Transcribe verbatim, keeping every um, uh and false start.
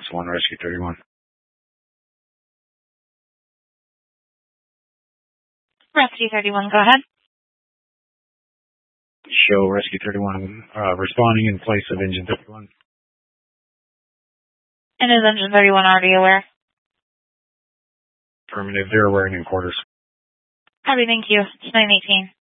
one, Rescue thirty-one. Rescue thirty-one, go ahead. Show Rescue thirty-one uh, responding in place of Engine thirty-one. And is Engine thirty-one already aware? Affirmative, they're aware and in quarters. Copy, thank you. It's nine eighteen.